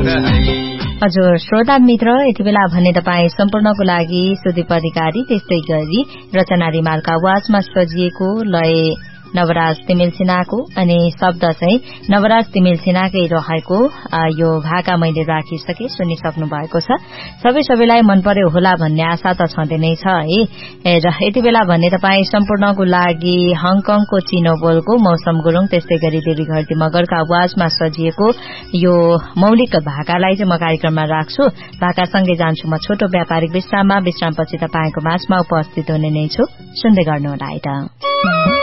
हजुर श्रोता मित्र, यति बेला भने तपाईँ सम्पूर्णको लागि सुदीप अधिकारी त्यस्तै गरी रचना रिमालका आवाजमा सजिएको लय नवराज तिमिल सिन्हाको अनि शब्द चाहिँ नवराज तिमिल सिन्हाकै रहेको यो भाका मैले राखिसके सुनिसक्नु भएको छ। सबैलाई मन पर्यो होला भन्ने आशा त छँदै नै छ है। र यति बेला भने तपाईँ सम्पूर्णको लागि हङकङको चिनोबोलको मौसम गुरुङ त्यस्तै गरी देवी घरती मगरका आवाजमा सजिएको यो मौलिक भाकालाई चाहिँ म कार्यक्रममा राख्छु। भाकासँगै जान्छु म छोटो व्यापारिक विश्राममा। विश्रामपछि तपाईँको माझमा उपस्थित हुने नै छु। सुन्दै गर्नुहोला है त।